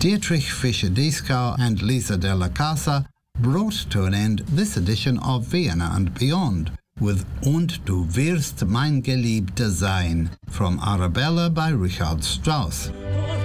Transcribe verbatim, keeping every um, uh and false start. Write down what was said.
Dietrich Fischer-Dieskau and Lisa Della Casa brought to an end this edition of Vienna and Beyond with Und du wirst mein Geliebter sein from Arabella by Richard Strauss.